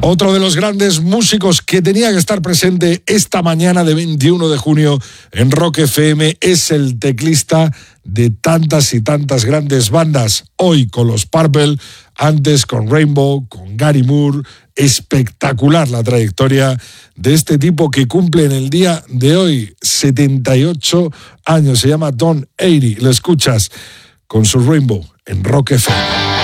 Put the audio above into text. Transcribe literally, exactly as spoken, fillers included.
Otro de los grandes músicos que tenía que estar presente esta mañana de veintiuno de junio en Rock F M es el teclista de tantas y tantas grandes bandas. Hoy con los Purple, antes con Rainbow, con Gary Moore. Espectacular la trayectoria de este tipo que cumple en el día de hoy setenta y ocho años. Se llama Don ochenta. Lo escuchas con su Rainbow en Rock F M.